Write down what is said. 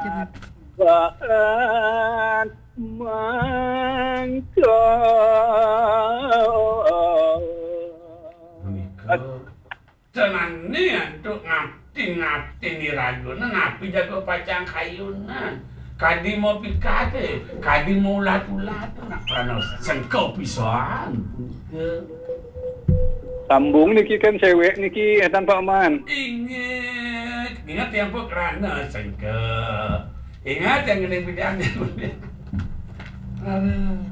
baat mangko tenane antuk ngati niraguna napi jago pacang kayunan kadi mau pikate kadi mau ulat-ulat nak prano sengkau pisoan sambung niki kan cewek niki etan Pak Man. Ingat yang pun kerana sengkau ingat yang gede bidangnya aduh